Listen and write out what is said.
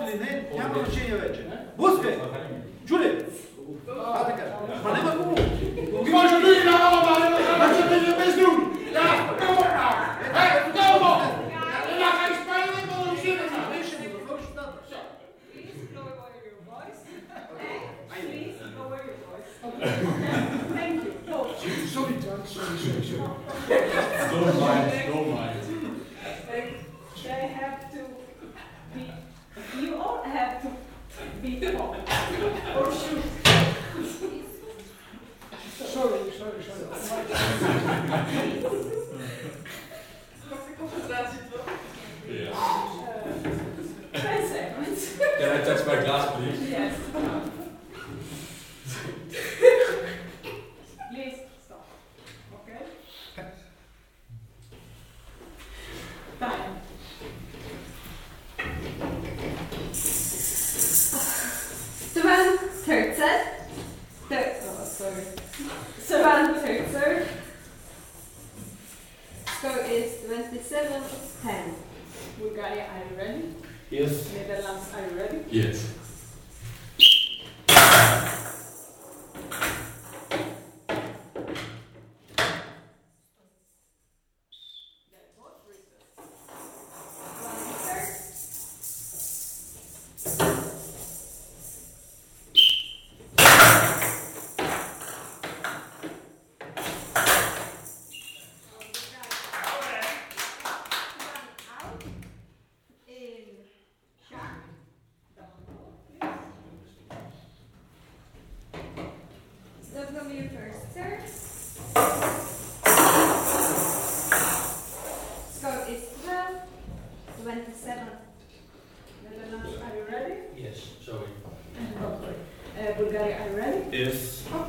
ne? Chiamalo invece. Busche! Giulia! Ma ne va comunque! Ti voglio dire una roba, non c'è più nessuno! Dai, dopo! La fai sparare con un cinema! Please lower your voice. Please lower your voice. Thank you. No. Sorry, John. Sorry. Don't mind. They have to be. You all have to be tall or shoot. Sorry. Yeah. 10 seconds. Can I touch my glass, please? Yes. Please stop. Okay? Time. Sven Tertzer. Sven Tertzer. Score is 27-10. Bulgaria, are you ready? Yes. Netherlands, are you ready? Yes. That's going to be your first serve. Score is 12-27. Netherlands, are you ready? Yes, sorry. Bulgaria, are you ready? Yes. Okay.